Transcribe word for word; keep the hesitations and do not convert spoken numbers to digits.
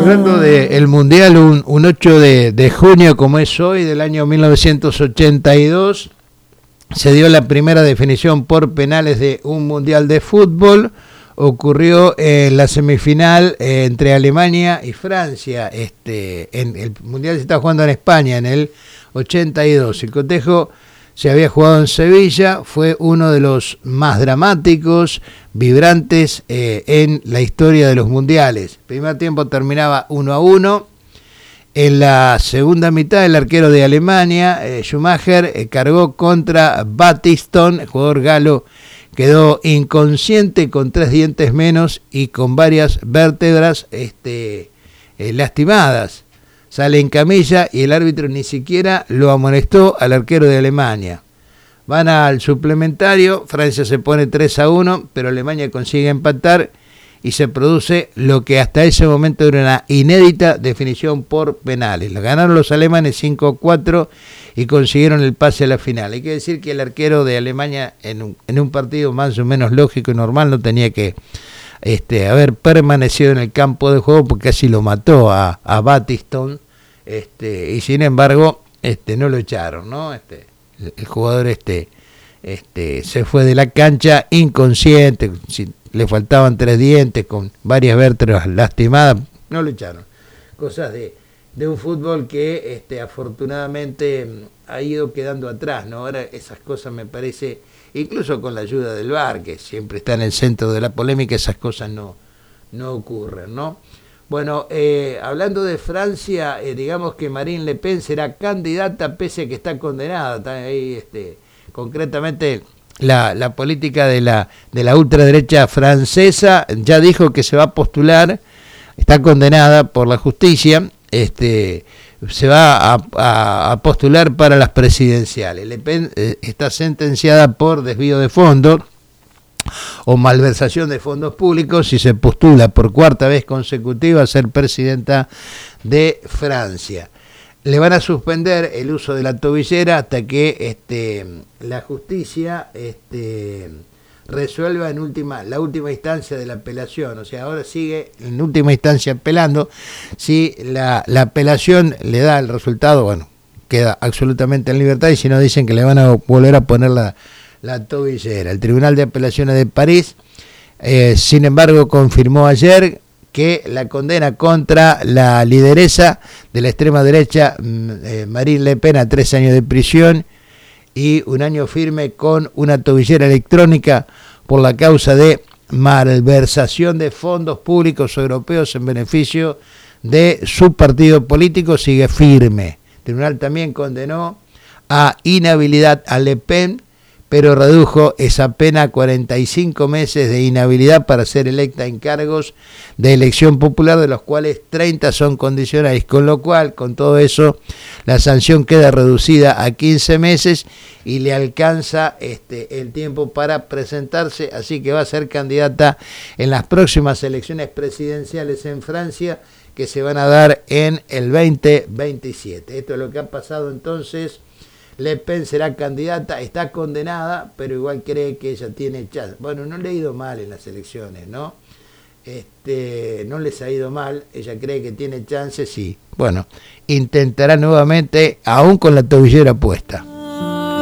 Hablando del Mundial, un, un ocho de, de junio como es hoy, del año mil novecientos ochenta y dos, se dio la primera definición por penales de un Mundial de fútbol. Ocurrió en la semifinal eh, entre Alemania y Francia. Este, en el Mundial se está jugando en España en el ochenta y dos. El cotejo se había jugado en Sevilla, fue uno de los más dramáticos, vibrantes eh, en la historia de los mundiales. El primer tiempo terminaba uno a uno. En la segunda mitad, el arquero de Alemania, eh, Schumacher, eh, cargó contra Battiston, el jugador galo. Quedó inconsciente con tres dientes menos y con varias vértebras este, eh, lastimadas. Sale en camilla y el árbitro ni siquiera lo amonestó al arquero de Alemania. Van al suplementario, Francia se pone tres a uno, pero Alemania consigue empatar y se produce lo que hasta ese momento era una inédita definición por penales. La ganaron los alemanes cinco a cuatro y consiguieron el pase a la final. Hay que decir que el arquero de Alemania en un, en un partido más o menos lógico y normal no tenía que este, haber permanecido en el campo de juego porque casi lo mató a, a Battiston, este, y sin embargo este, no lo echaron, ¿no? Este, el, el jugador este, este, se fue de la cancha inconsciente, sin, le faltaban tres dientes, con varias vértebras lastimadas, no lo echaron. Cosas de, de un fútbol que este, afortunadamente ha ido quedando atrás, ¿no? Ahora esas cosas me parece, incluso con la ayuda del V A R, que siempre está en el centro de la polémica, esas cosas no, no ocurren, ¿no? Bueno, eh, hablando de Francia, eh, digamos que Marine Le Pen será candidata pese a que está condenada, está ahí, este, concretamente... La, la política de la, de la ultraderecha francesa ya dijo que se va a postular, está condenada por la justicia, este, se va a, a, a postular para las presidenciales. Le Pen eh, está sentenciada por desvío de fondos o malversación de fondos públicos y se postula por cuarta vez consecutiva a ser presidenta de Francia. Le van a suspender el uso de la tobillera hasta que este, la justicia este, resuelva en última, la última instancia de la apelación. O sea, ahora sigue en última instancia apelando. Si la, la apelación le da el resultado, bueno, queda absolutamente en libertad, y si no, dicen que le van a volver a poner la, la tobillera. El Tribunal de Apelaciones de París, eh, sin embargo, confirmó ayer que la condena contra la lideresa de la extrema derecha, eh, Marine Le Pen, a tres años de prisión y un año firme con una tobillera electrónica por la causa de malversación de fondos públicos europeos en beneficio de su partido político, sigue firme. El tribunal también condenó a inhabilidad a Le Pen, pero redujo esa pena a cuarenta y cinco meses de inhabilidad para ser electa en cargos de elección popular, de los cuales treinta son condicionales, con lo cual, con todo eso, la sanción queda reducida a quince meses y le alcanza este, el tiempo para presentarse, así que va a ser candidata en las próximas elecciones presidenciales en Francia, que se van a dar en el veinte veintisiete. Esto es lo que ha pasado entonces. Le Pen será candidata, está condenada, pero igual cree que ella tiene chance. Bueno, no le ha ido mal en las elecciones, ¿no? Este, no les ha ido mal, ella cree que tiene chances y, bueno, intentará nuevamente, aún con la tobillera puesta.